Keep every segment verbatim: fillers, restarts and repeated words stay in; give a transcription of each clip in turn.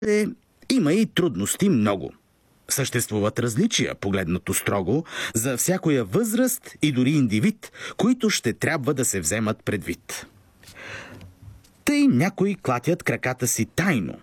Е, има и трудности много. Съществуват различия, погледнато строго, за всякоя възраст и дори индивид, които ще трябва да се вземат предвид. Тъй някои клатят краката си тайно.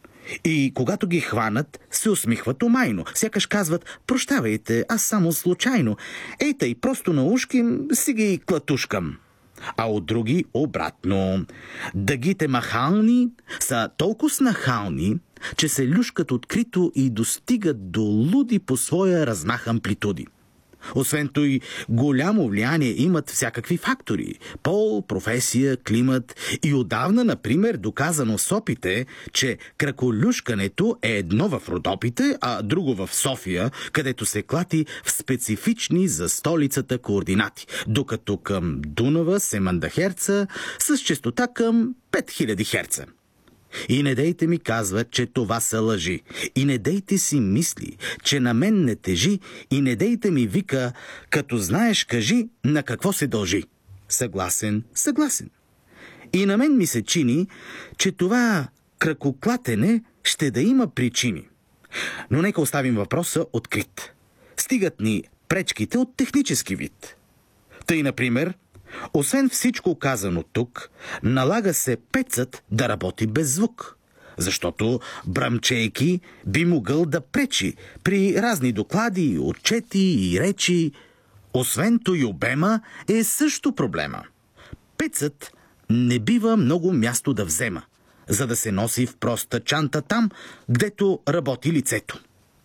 И когато ги хванат, се усмихват омайно. Сякаш казват: прощавайте, аз само случайно. Ей тъй, просто на ушки си ги клатушкам. А от други обратно. Дъгите махални са толкова нахални, че се люшкат открито и достигат до луди по своя размах амплитуди. Освен той, голямо влияние имат всякакви фактори – пол, професия, климат и отдавна, например, доказано с опите, че краколюшкането е едно в Родопите, а друго в София, където се клати в специфични за столицата координати, докато към Дунава се мандахерца с честота към пет хиляди херца. И не дейте ми казват, че това са лъжи. И не дейте си мисли, че на мен не тежи. И не дейте ми вика: като знаеш, кажи на какво се дължи. Съгласен, съгласен. И на мен ми се чини, че това кракоклатене ще да има причини. Но нека оставим въпроса открит. Стигат ни пречките от технически вид. Тъй, например, освен всичко казано тук, налага се пецът да работи без звук, защото бръмчейки би могъл да пречи при разни доклади, отчети и речи. Освен той обема е също проблема. Пецът не бива много място да взема, за да се носи в проста чанта там, гдето работи лицето.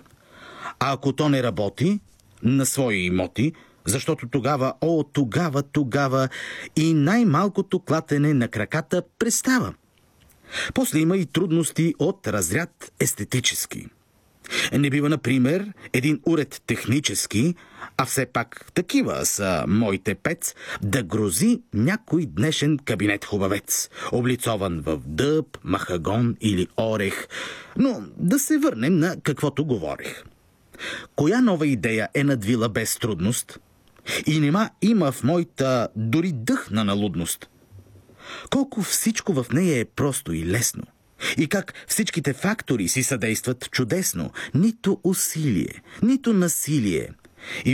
А ако то не работи на свои имоти, защото тогава, о, тогава, тогава и най-малкото клатене на краката престава. После има и трудности от разряд естетически. Не бива, например, един уред технически, а все пак такива са моите пец, да грози някой днешен кабинет хубавец, облицован в дъб, махагон или орех. Но да се върнем на каквото говорих. Коя нова идея е надвила без трудност? И нема има в моята дори дъх на налудност. Колко всичко в нея е просто и лесно. И как всичките фактори си съдействат чудесно. Нито усилие, нито насилие. И